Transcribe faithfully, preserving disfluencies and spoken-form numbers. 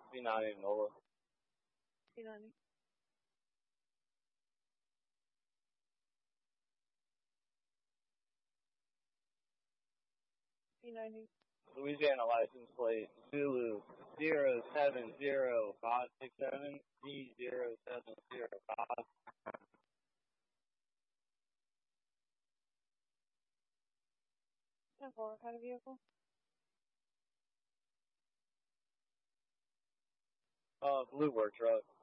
B ninety Nola. B ninety. B ninety. Louisiana license plate Zulu zero seven zero five six seven D zero seven zero five. ten four, what kind of vehicle? Uh, blue work truck.